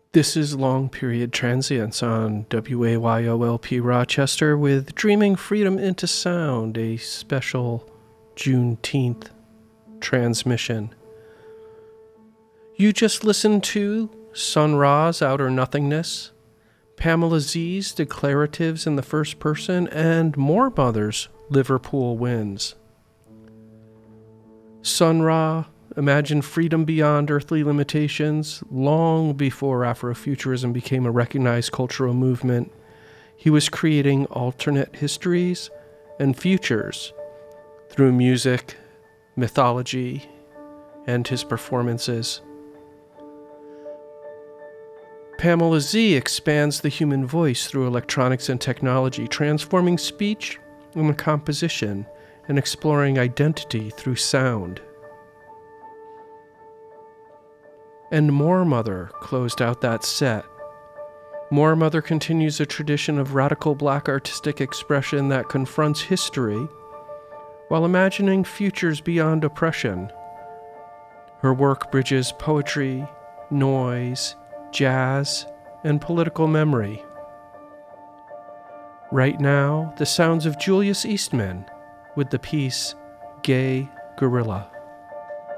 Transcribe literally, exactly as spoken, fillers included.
This is Long Period Transients on W A Y O L P Rochester with Dreaming Freedom into Sound, a special Juneteenth transmission. You just listened to Sun Ra's Outer Nothingness, Pamela Z's Declaratives in the First Person, and Moor Mother's Liverpool Wins. Sun Ra imagined freedom beyond earthly limitations long before Afrofuturism became a recognized cultural movement. He was creating alternate histories and futures through music, mythology, and his performances. Pamela Z expands the human voice through electronics and technology, transforming speech and composition and exploring identity through sound. And Moor Mother closed out that set. Moor Mother continues a tradition of radical black artistic expression that confronts history while imagining futures beyond oppression. Her work bridges poetry, noise, jazz, and political memory. Right now, the sounds of Julius Eastman with the piece Gay Gorilla.